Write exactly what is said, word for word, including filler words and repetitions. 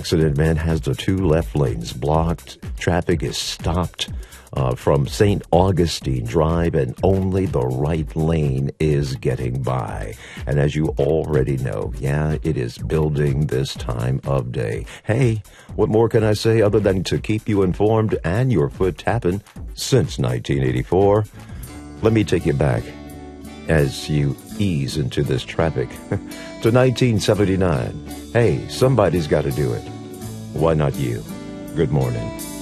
accident, man, has the two left lanes blocked. Traffic is stopped uh, from Saint Augustine Drive, and only the right lane is getting by. And as you already know, yeah, it is building this time of day. Hey, what more can I say other than to keep you informed and your foot tapping since nineteen eighty-four? Let me take you back as you ease into this traffic to nineteen seventy-nine. Hey, somebody's got to do it. Why not you? Good morning.